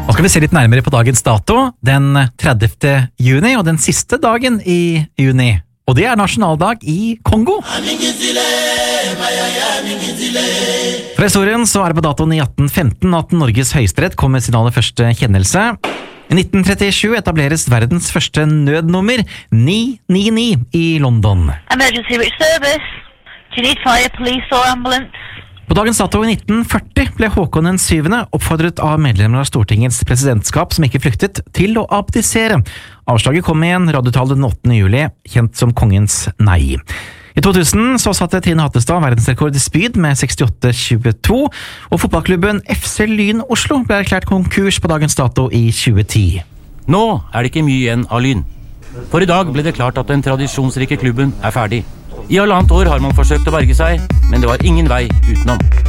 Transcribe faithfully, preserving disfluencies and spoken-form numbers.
Nå skal vi se litt nærmere på dagens dato, den tredivte juni, og den siste dagen i juni. Og det er nasjonaldag i Kongo. Fra historien så er det på datoen i atten femten at Norges høyesterett kom med sin aller første kjennelse. I nitten trettisju etableres verdens første nødnummer, ni ni ni, i London. Emergency which service? Do you need fire, police or ambulance? På dagens dato i nitten førti ble Håkon den syvende oppfordret av medlemmer av Stortingets presidentskap som ikke flyktet, til å abdisere. Avslaget kom i en radiotale den åttende juli, kjent som kongens nei. I to tusen så satte Trine Hattestad verdensrekord i spyd med sekstiåtte tjueto, og fotballklubben F C Lyn Oslo ble erklært konkurs på dagens dato i tjueti. Nå er det ikke mye igjen av Lyn. For i dag ble det klart at den tradisjonsrike klubben er ferdig. I halvannet år har man forsøkt å berge seg, men det var ingen vei utenom.